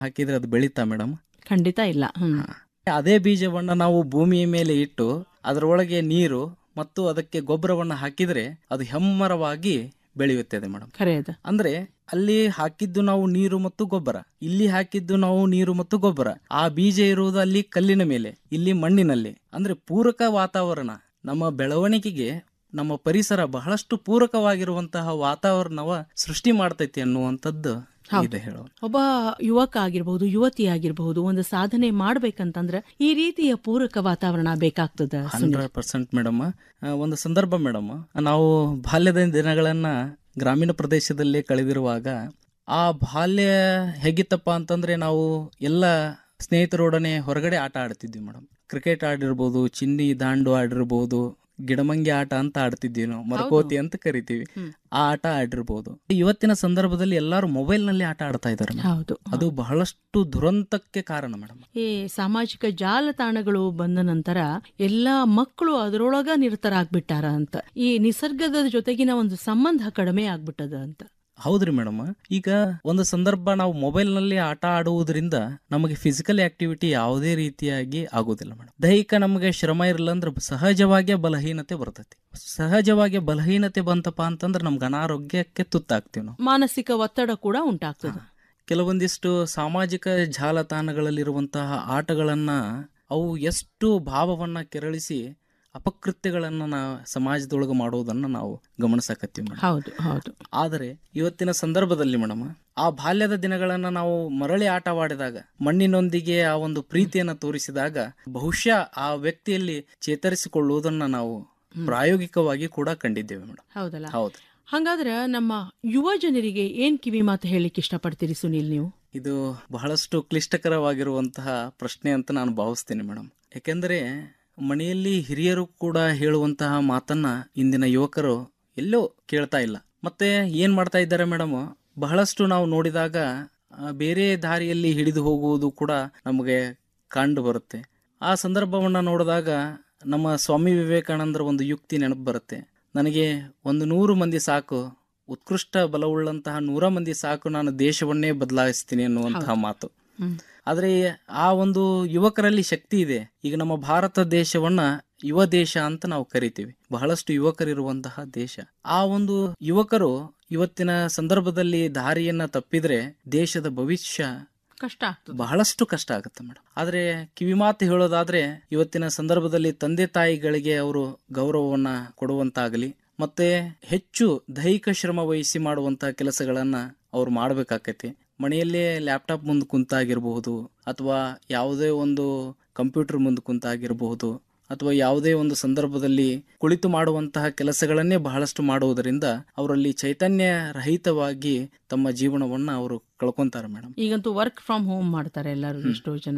ಹಾಕಿದ್ರೆ ಅದು ಬೆಳೀತಾ ಮೇಡಮ್? ಖಂಡಿತ ಇಲ್ಲ. ಅದೇ ಬೀಜವನ್ನ ನಾವು ಭೂಮಿಯ ಮೇಲೆ ಇಟ್ಟು ಅದರೊಳಗೆ ನೀರು ಮತ್ತು ಅದಕ್ಕೆ ಗೊಬ್ಬರವನ್ನ ಹಾಕಿದ್ರೆ ಅದು ಹೆಮ್ಮರವಾಗಿ ಬೆಳೆಯುತ್ತದೆ ಮೇಡಮ್. ಖರೆಯದ. ಅಂದ್ರೆ ಅಲ್ಲಿ ಹಾಕಿದ್ದು ನಾವು ನೀರು ಮತ್ತು ಗೊಬ್ಬರ, ಇಲ್ಲಿ ಹಾಕಿದ್ದು ನಾವು ನೀರು ಮತ್ತು ಗೊಬ್ಬರ. ಆ ಬೀಜ ಇರುವುದು ಅಲ್ಲಿ ಕಲ್ಲಿನ ಮೇಲೆ, ಇಲ್ಲಿ ಮಣ್ಣಿನಲ್ಲಿ. ಅಂದ್ರೆ ಪೂರಕ ವಾತಾವರಣ, ನಮ್ಮ ಬೆಳವಣಿಗೆಗೆ ನಮ್ಮ ಪರಿಸರ ಬಹಳಷ್ಟು ಪೂರಕವಾಗಿರುವಂತಹ ವಾತಾವರಣವ ಸೃಷ್ಟಿ ಮಾಡ್ತೈತಿ ಅನ್ನುವಂಥದ್ದು ಇದೆ ಹೇಳೋ. ಒಬ್ಬ ಯುವಕ ಆಗಿರ್ಬಹುದು, ಯುವತಿ ಆಗಿರಬಹುದು, ಒಂದು ಸಾಧನೆ ಮಾಡ್ಬೇಕಂತಂದ್ರೆ ಈ ರೀತಿಯ ಪೂರಕ ವಾತಾವರಣ ಬೇಕಾಗ್ತದ. 100% ಮೇಡಮ್. ಒಂದು ಸಂದರ್ಭ ಮೇಡಮ್, ನಾವು ಬಾಲ್ಯದ ದಿನಗಳನ್ನ ಗ್ರಾಮೀಣ ಪ್ರದೇಶದಲ್ಲಿ ಕಳೆದಿರುವಾಗ ಆ ಬಾಲ್ಯ ಹೇಗಿತ್ತಪ್ಪ ಅಂತಂದ್ರೆ ನಾವು ಎಲ್ಲ ಸ್ನೇಹಿತರೊಡನೆ ಹೊರಗಡೆ ಆಟ ಆಡ್ತಿದ್ವಿ ಮೇಡಮ್. ಕ್ರಿಕೆಟ್ ಆಡಿರ್ಬೋದು, ಚಿನ್ನಿ ದಾಂಡು ಆಡಿರ್ಬೋದು, ಗಿಡಮಂಗಿ ಆಟ ಅಂತ ಆಡ್ತಿದ್ವಿ ನಾವು, ಮರಕೋತಿ ಅಂತ ಕರಿತೀವಿ. ಆ ಆಟ ಆಡಿರ್ಬೋದು. ಇವತ್ತಿನ ಸಂದರ್ಭದಲ್ಲಿ ಎಲ್ಲರೂ ಮೊಬೈಲ್ ನಲ್ಲಿ ಆಟ ಆಡ್ತಾ ಇದ್ದಾರೆ. ಅದು ಬಹಳಷ್ಟು ದುರಂತಕ್ಕೆ ಕಾರಣ ಮೇಡಮ್. ಈ ಸಾಮಾಜಿಕ ಜಾಲತಾಣಗಳು ಬಂದ ನಂತರ ಎಲ್ಲಾ ಮಕ್ಕಳು ಅದರೊಳಗ ನಿರತರಾಗ್ಬಿಟ್ಟಾರ ಅಂತ, ಈ ನಿಸರ್ಗದ ಜೊತೆಗಿನ ಒಂದು ಸಂಬಂಧ ಕಡಿಮೆ ಆಗ್ಬಿಟ್ಟದ ಅಂತ. ಹೌದ್ರಿ ಮೇಡಮ್. ಈಗ ಒಂದು ಸಂದರ್ಭ ನಾವು ಮೊಬೈಲ್ ನಲ್ಲಿ ಆಟ ಆಡುವುದರಿಂದ ನಮಗೆ ಫಿಸಿಕಲ್ ಆಕ್ಟಿವಿಟಿ ಯಾವುದೇ ರೀತಿಯಾಗಿ ಆಗುದಿಲ್ಲ ಮೇಡಮ್. ದೈಹಿಕ ನಮಗೆ ಶ್ರಮ ಇರಲ್ಲ ಅಂದ್ರೆ ಸಹಜವಾಗಿ ಬಲಹೀನತೆ ಬರ್ತೈತಿ. ಸಹಜವಾಗಿ ಬಲಹೀನತೆ ಬಂತಪ್ಪ ಅಂತಂದ್ರೆ ನಮ್ಗೆ ಅನಾರೋಗ್ಯಕ್ಕೆ ತುತ್ತಾಗ್ತೀವಿ ನಾವು. ಮಾನಸಿಕ ಒತ್ತಡ ಕೂಡ ಉಂಟಾಗ್ತದೆ. ಕೆಲವೊಂದಿಷ್ಟು ಸಾಮಾಜಿಕ ಜಾಲತಾಣಗಳಲ್ಲಿರುವಂತಹ ಆಟಗಳನ್ನ ಅವು ಎಷ್ಟು ಭಾವವನ್ನ ಕೆರಳಿಸಿ ಅಪಕೃತ್ಯಗಳನ್ನ ಸಮಾಜದೊಳಗೆ ಮಾಡೋದನ್ನ ನಾವು ಗಮನಿಸಕತ್ತೀವಿ. ಹೌದು ಹೌದು. ಆದರೆ ಇವತ್ತಿನ ಸಂದರ್ಭದಲ್ಲಿ ಮೇಡಮ್, ಆ ಬಾಲ್ಯದ ದಿನಗಳನ್ನ ನಾವು ಮರಳಿ ಆಟವಾಡಿದಾಗ, ಮಣ್ಣಿನೊಂದಿಗೆ ಆ ಒಂದು ಪ್ರೀತಿಯನ್ನ ತೋರಿಸಿದಾಗ ಬಹುಶಃ ಆ ವ್ಯಕ್ತಿಯಲ್ಲಿ ಚೇತರಿಸಿಕೊಳ್ಳುವುದನ್ನ ನಾವು ಪ್ರಾಯೋಗಿಕವಾಗಿ ಕೂಡ ಕಂಡಿದ್ದೇವೆ ಮೇಡಮ್. ಹೌದಲ್ಲ? ಹೌದು. ಹಾಗಾದ್ರೆ ನಮ್ಮ ಯುವ ಜನರಿಗೆ ಏನ್ ಕಿವಿ ಮಾತು ಹೇಳಿಕ್ಕೆ ಇಷ್ಟಪಡ್ತೀರಿ ಸುನೀಲ್ ನೀವು? ಇದು ಬಹಳಷ್ಟು ಕ್ಲಿಷ್ಟಕರವಾಗಿರುವಂತಹ ಪ್ರಶ್ನೆ ಅಂತ ನಾನು ಭಾವಿಸ್ತೀನಿ ಮೇಡಮ್. ಯಾಕೆಂದ್ರೆ ಮನೆಯಲ್ಲಿ ಹಿರಿಯರು ಕೂಡ ಹೇಳುವಂತಹ ಮಾತನ್ನ ಇಂದಿನ ಯುವಕರು ಎಲ್ಲೋ ಕೇಳ್ತಾ ಇಲ್ಲ. ಮತ್ತೆ ಏನ್ ಮಾಡ್ತಾ ಇದ್ದಾರೆ ಮೇಡಮ್, ಬಹಳಷ್ಟು ನಾವು ನೋಡಿದಾಗ ಬೇರೆ ದಾರಿಯಲ್ಲಿ ಹಿಡಿದು ಹೋಗುವುದು ಕೂಡ ನಮಗೆ ಕಂಡು ಬರುತ್ತೆ. ಆ ಸಂದರ್ಭವನ್ನ ನೋಡಿದಾಗ ನಮ್ಮ ಸ್ವಾಮಿ ವಿವೇಕಾನಂದರ ಒಂದು ಯುಕ್ತಿ ನೆನಪು ಬರುತ್ತೆ. ನನಗೆ 100 ಮಂದಿ ಸಾಕು, ಉತ್ಕೃಷ್ಟ ಬಲವುಳ್ಳಂತಹ 100 ಮಂದಿ ಸಾಕು, ನಾನು ದೇಶವನ್ನೇ ಬದಲಾಯಿಸ್ತೀನಿ ಅನ್ನುವಂತಹ ಮಾತು. ಆದ್ರೆ ಆ ಒಂದು ಯುವಕರಲ್ಲಿ ಶಕ್ತಿ ಇದೆ. ಈಗ ನಮ್ಮ ಭಾರತ ದೇಶವನ್ನ ಯುವ ದೇಶ ಅಂತ ನಾವು ಕರಿತೀವಿ. ಬಹಳಷ್ಟು ಯುವಕರಿರುವಂತಹ ದೇಶ. ಆ ಒಂದು ಯುವಕರು ಇವತ್ತಿನ ಸಂದರ್ಭದಲ್ಲಿ ದಾರಿಯನ್ನ ತಪ್ಪಿದ್ರೆ ದೇಶದ ಭವಿಷ್ಯ ಕಷ್ಟ ಆಗ್ತದೆ, ಬಹಳಷ್ಟು ಕಷ್ಟ ಆಗುತ್ತೆ ಮೇಡಮ್. ಆದ್ರೆ ಕಿವಿಮಾತು ಹೇಳೋದಾದ್ರೆ ಇವತ್ತಿನ ಸಂದರ್ಭದಲ್ಲಿ ತಂದೆ ತಾಯಿಗಳಿಗೆ ಅವರು ಗೌರವವನ್ನ ಕೊಡುವಂತಾಗಲಿ, ಮತ್ತೆ ಹೆಚ್ಚು ದೈಹಿಕ ಶ್ರಮ ವಹಿಸಿ ಮಾಡುವಂತಹ ಕೆಲಸಗಳನ್ನ ಅವ್ರು ಮಾಡ್ಬೇಕಾಕೈತಿ. ಮನೆಯಲ್ಲೇ ಲ್ಯಾಪ್ಟಾಪ್ ಮುಂದೆ ಕುಂತಾಗಿರಬಹುದು, ಅಥವಾ ಯಾವುದೇ ಒಂದು ಕಂಪ್ಯೂಟರ್ ಮುಂದೆ ಕುಂತಾಗಿರಬಹುದು, ಅಥವಾ ಯಾವುದೇ ಒಂದು ಸಂದರ್ಭದಲ್ಲಿ ಕುಳಿತು ಮಾಡುವಂತಹ ಕೆಲಸಗಳನ್ನೇ ಬಹಳಷ್ಟು ಮಾಡುವುದರಿಂದ ಅವರಲ್ಲಿ ಚೈತನ್ಯ ರಹಿತವಾಗಿ ತಮ್ಮ ಜೀವನವನ್ನ ಅವರು ಕಳ್ಕೊಂತಾರೆ ಮೇಡಮ್. ಈಗಂತೂ ವರ್ಕ್ ಫ್ರಮ್ ಹೋಮ್ ಮಾಡ್ತಾರೆ ಎಲ್ಲರೂ, ಎಷ್ಟೋ ಜನ.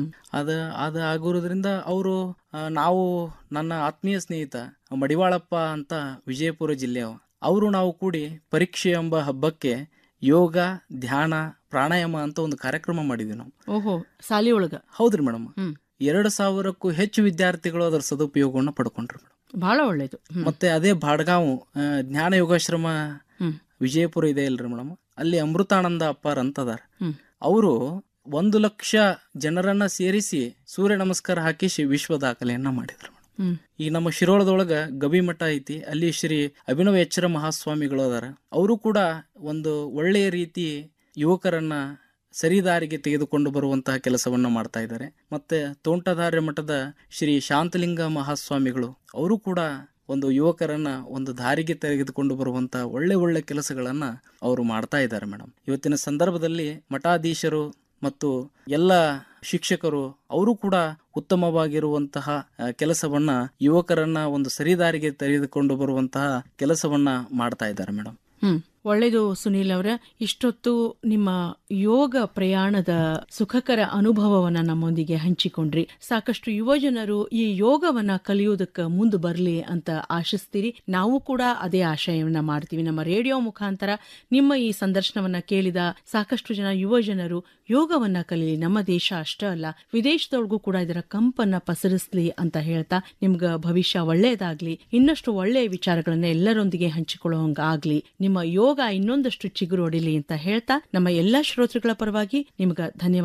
ಅದ ಆಗಿರೋದ್ರಿಂದ ಅವರು, ನಾವು ನನ್ನ ಆತ್ಮೀಯ ಸ್ನೇಹಿತ ಮಡಿವಾಳಪ್ಪ ಅಂತ ವಿಜಯಪುರ ಜಿಲ್ಲೆಯವ, ಅವರು ನಾವು ಕೂಡಿ ಪರೀಕ್ಷೆ ಎಂಬ ಹಬ್ಬಕ್ಕೆ ಯೋಗ, ಧ್ಯಾನ, ಪ್ರಾಣಾಯಾಮ ಅಂತ ಒಂದು ಕಾರ್ಯಕ್ರಮ ಮಾಡಿದ್ವಿ ನಾವು. ಓಹೋ, ಸಾಲಿ ಒಳಗ? ಹೌದ್ರಿ ಮೇಡಮ್. 2,000ಕ್ಕೂ ಹೆಚ್ಚು ವಿದ್ಯಾರ್ಥಿಗಳು ಅದರ ಸದುಪಯೋಗವನ್ನು ಪಡ್ಕೊಂಡ್ರು ಮೇಡಮ್. ಬಹಳ ಒಳ್ಳೇದು. ಮತ್ತೆ ಅದೇ ಬಾಡ್ಗಾಂವ್ ಜ್ಞಾನ ಯೋಗಾಶ್ರಮ ವಿಜಯಪುರ ಇದೆ ಇಲ್ರಿ ಮೇಡಮ್, ಅಲ್ಲಿ ಅಮೃತಾನಂದ ಅಪ್ಪಾರ್ ಅಂತದಾರ. ಅವರು 1 ಲಕ್ಷ ಜನರನ್ನ ಸೇರಿಸಿ ಸೂರ್ಯ ನಮಸ್ಕಾರ ಹಾಕಿ ವಿಶ್ವ ದಾಖಲೆಯನ್ನ ಮಾಡಿದ್ರು. ಈ ನಮ್ಮ ಶಿರೋಳದೊಳಗ ಗವಿಮಠ ಐತಿ, ಅಲ್ಲಿ ಶ್ರೀ ಅಭಿನವ ಎಚ್ಚರ ಮಹಾಸ್ವಾಮಿಗಳು ಅದಾರ. ಅವರು ಕೂಡ ಒಂದು ಒಳ್ಳೆಯ ರೀತಿ ಯುವಕರನ್ನ ಸರಿದಾರಿಗೆ ತೆಗೆದುಕೊಂಡು ಬರುವಂತಹ ಕೆಲಸವನ್ನ ಮಾಡ್ತಾ ಇದ್ದಾರೆ. ಮತ್ತೆ ತೋಂಟದಾರ್ಯ ಮಠದ ಶ್ರೀ ಶಾಂತಲಿಂಗ ಮಹಾಸ್ವಾಮಿಗಳು ಅವರು ಕೂಡ ಒಂದು ಯುವಕರನ್ನ ಒಂದು ದಾರಿಗೆ ತೆಗೆದುಕೊಂಡು ಬರುವಂತಹ ಒಳ್ಳೆ ಕೆಲಸಗಳನ್ನ ಅವರು ಮಾಡ್ತಾ ಇದ್ದಾರೆ ಮೇಡಮ್. ಇವತ್ತಿನ ಸಂದರ್ಭದಲ್ಲಿ ಮಠಾಧೀಶರು ಮತ್ತು ಎಲ್ಲ ಶಿಕ್ಷಕರು ಅವರು ಕೂಡ ಉತ್ತಮವಾಗಿರುವಂತಹ ಕೆಲಸವನ್ನ, ಯುವಕರನ್ನ ಒಂದು ಸರಿದಾರಿಗೆ ತೆಗೆದುಕೊಂಡು ಬರುವಂತಹ ಕೆಲಸವನ್ನ ಮಾಡ್ತಾ ಇದ್ದಾರೆ ಮೇಡಮ್. ಒಳ್ಳೇದು ಸುನೀಲ್ ಅವರ, ಇಷ್ಟೊತ್ತು ನಿಮ್ಮ ಯೋಗ ಪ್ರಯಾಣದ ಸುಖಕರ ಅನುಭವವನ್ನ ನಮ್ಮೊಂದಿಗೆ ಹಂಚಿಕೊಂಡ್ರಿ. ಸಾಕಷ್ಟು ಯುವಜನರು ಈ ಯೋಗವನ್ನ ಕಲಿಯೋದಕ್ಕೆ ಮುಂದೆ ಬರಲಿ ಅಂತ ಆಶಿಸ್ತೀರಿ. ನಾವು ಕೂಡ ಅದೇ ಆಶಯವನ್ನ ಮಾಡ್ತೀವಿ. ನಮ್ಮ ರೇಡಿಯೋ ಮುಖಾಂತರ ನಿಮ್ಮ ಈ ಸಂದರ್ಶನವನ್ನ ಕೇಳಿದ ಸಾಕಷ್ಟು ಜನ ಯುವಜನರು ಯೋಗವನ್ನ ಕಲೀಲಿ. ನಮ್ಮ ದೇಶ ಅಷ್ಟೇ ಅಲ್ಲ, ವಿದೇಶದೊಳಗೂ ಕೂಡ ಇದರ ಕಂಪನ್ನ ಪಸರಿಸ್ಲಿ ಅಂತ ಹೇಳ್ತಾ ನಿಮ್ಗ ಭವಿಷ್ಯ ಒಳ್ಳೆಯದಾಗ್ಲಿ, ಇನ್ನಷ್ಟು ಒಳ್ಳೆಯ ವಿಚಾರಗಳನ್ನ ಎಲ್ಲರೊಂದಿಗೆ ಹಂಚಿಕೊಳ್ಳುವಂಗಾಗ್ಲಿ, ನಿಮ್ಮ ಯೋಗ ಇನ್ನೊಂದಷ್ಟು ಚಿಗುರು ಹೊಡಿಲಿ ಅಂತ ಹೇಳ್ತಾ ನಮ್ಮ ಎಲ್ಲಾ ಶ್ರೋತೃಗಳ ಪರವಾಗಿ ನಿಮ್ಗ ಧನ್ಯವಾದ